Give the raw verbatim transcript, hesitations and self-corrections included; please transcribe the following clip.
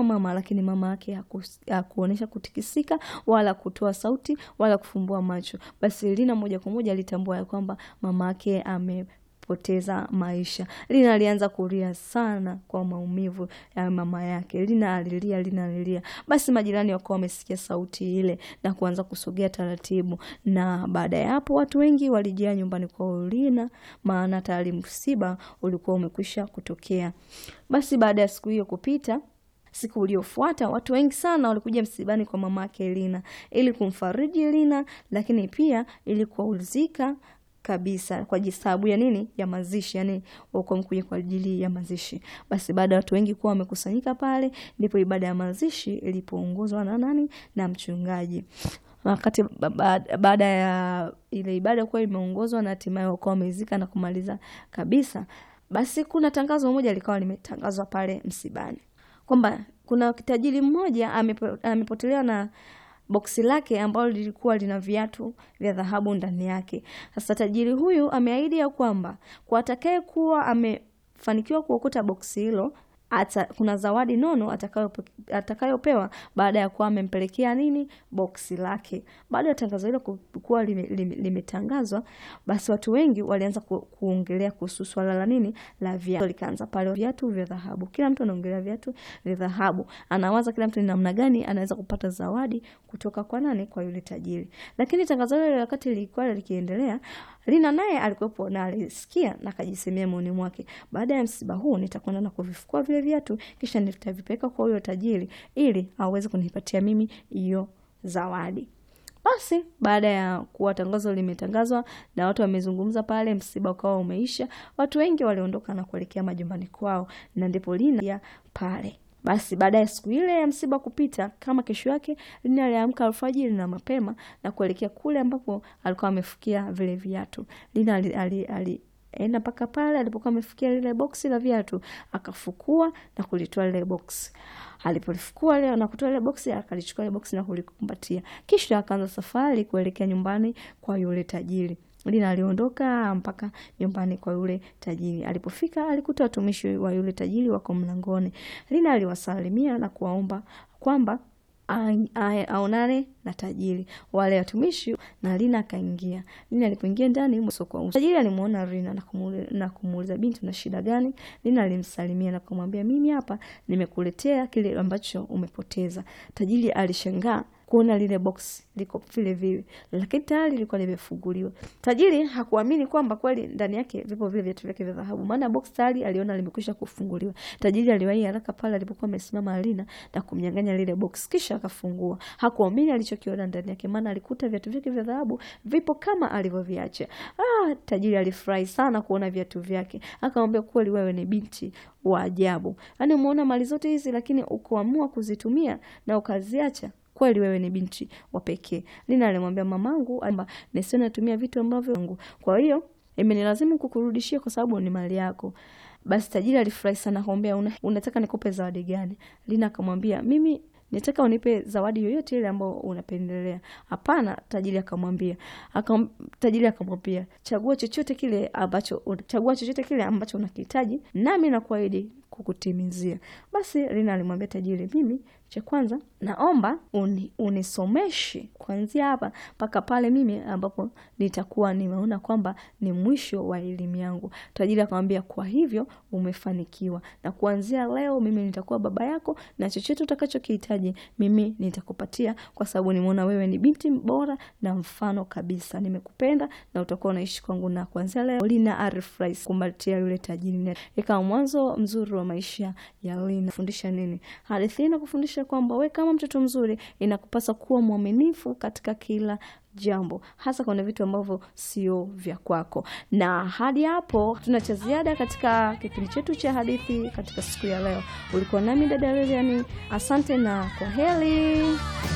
kama mama, lakini mama yake hakuonesha kutikisika wala kutoa sauti wala kufumbua macho. Basi Lina moja kwa moja alitambua ya kwamba mama yake ame poteza maisha. Lina alianza kulia sana kwa maumivu ya mama yake. Lina alilia, Lina alilia. Basi majirani wakawa wamesikia sauti ile na kuanza kusogea taratibu, na baada ya hapo watu wengi walijia nyumbani kwa Lina, maana tayari msiba ulikuwa umekwisha kutokea. Basi baada ya siku hiyo kupita, siku iliyofuata watu wengi sana walikuja msibani kwa mama yake Lina ili kumfariji Lina, lakini pia ili kuulizika kabisa kwa jisabu ya nini ya mazishi, yani wako mkuja kwa ajili ya mazishi. Basi baada watu wengi kuwa wamekusanyika pale, ndipo ibada ya mazishi ilipoongozwa na nani, na mchungaji. Wakati baada ya ile ibada kuwa imeongozwa na hatimaye wako wamezika na kumaliza kabisa, basi kuna tangazo moja likawa limetangazwa pale msibani kwamba kuna tajiri mmoja amepotelewa na boksi lake ambalo lilikuwa lina viatu vya dhahabu ndani yake. Sasa tajiri huyu ameahidi ya kwamba kwa atakaye kuwa amefanikiwa kuokota boksi hilo, ata kuna zawadi nono atakayo atakayopewa baada ya kuwa amempelekea nini boksi lake. Baada ya tangazo hilo kuwa limetangazwa, lime, lime basi watu wengi walianza ku, kuongelea kuhusu swala la nini la viatu. Likaanza pale viatu vya dhahabu. Kila mtu anaongelea viatu vya dhahabu. Anawaza kila mtu ni namna gani anaweza kupata zawadi kutoka kwa nani, kwa yule tajiri. Lakini tangazo hilo wakati lilikuwa likiendelea, Lina naye alikuwepo na alisikia na akajisemea moyoni mwake, baada ya msiba huu nitakwenda na kuvifukua vile viatu kisha nitavipeleka kwa huyo tajiri ili aweze kunipatia mimi hiyo zawadi. Basi baada ya kuwa tangazo limetangazwa na watu wamezungumza pale, msiba ukawa umeisha, watu wengi waliondoka na kuelekea majumbani kwao, na ndipo Lina ya pale. Basi baada ya siku ile ya msiba kupita, kama kesho yake Lina aliamka alfajiri na mapema na kuelekea kule ambapo alikuwa amefukia vile viatu. Lina ali, ali, ali enda paka pale alipokuwa amefikia lile boksi la viatu, akafukua na kulitoa lile boksi. Alipolifukua leo na kutoa ile boksi, akalichukua ile boksi na kulikumbatia. Kisha akaanza safari kuelekea nyumbani kwa yule tajiri. Lina aliondoka mpaka nyumbani kwa yule tajiri. Alipofika alikuta watumishi wa yule tajiri wako mlangoni. Lina aliwasalimia na kuwaomba kwamba aonane na tajiri. Wale watumishi na Lina akaingia. Lina alipoingia ndani uso kwa uso, tajiri alimuona Lina na kumuuliza, binti na shida gani? Lina alimsalimia na kumwambia, mimi hapa nimekuletea kile ambacho umepoteza. Tajiri alishangaa kuona lile box liko vile vile, lakini tayari lilikuwa limefunguliwa. Tajiri hakuamini kwamba kweli ndani yake vipo vile viatu vyake vya dhahabu, maana box tayari aliona limekwisha kufunguliwa. Tajiri aliwahi haraka pale alipokuwa amesimama Lina na kumnyang'anya lile box, kisha akafungua. Hakuamini alichokiona ndani yake, maana alikuta viatu vyake vya dhahabu vipo kama alivyoviacha. Ah, tajiri alifurahi sana kuona viatu vyake. Akamwambia, kweli wewe ni binti wa ajabu. Yaani umeona mali zote hizi lakini ukoamua kuzitumia na ukaziacha. Kweli wewe ni binti wa pekee. Lina alimwambia, mamangu kwamba nisio natumia vitu ambavyo, kwa hiyo imenilazimu kukurudishia kwa sababu ni mali yako. Basi tajiri alifurahi sana, akamwambia, una, unataka nikupe zawadi gani? Lina akamwambia, mimi nitaka unipe zawadi yoyote ile ambayo unapendelea. Hapana, tajiri akamwambia. Akam, tajiri akamwambia, chagua chochote kile ambacho chagua chochote kile ambacho unakihitaji, nami nakuahidi kukutimizia. Basi Lina alimwambia tajiri, mimi cha kwanza naomba uni, unisomeshe kuanzia hapa mpaka pale mimi ambapo nitakuwa nimeona kwamba ni mwisho wa elimu yangu. Tajiri akamwambia, kwa hivyo umefanikiwa, na kuanzia leo mimi nitakuwa baba yako na chochote utakachokihitaji mimi nitakupatia, kwa sababu nimeona wewe ni binti bora na mfano kabisa. Nimekupenda na utakuwa unaishi kwangu, na kuanzia leo. Lina alifurahi kumbatia yule tajiri. Ikawa mwanzo mzuri wa maisha ya Lina. Fundisha nini? Hadithi ina kufundisha kwamba wewe kama mtoto mzuri inakupasa kuwa mwaminifu katika kila jambo, hasa kwa vitu ambavyo sio vya kwako. Na hadi hapo tuna cha ziada katika kipindi chetu cha hadithi katika siku ya leo. Ulikuwa nami dada Lilian. Asante na kwaheri.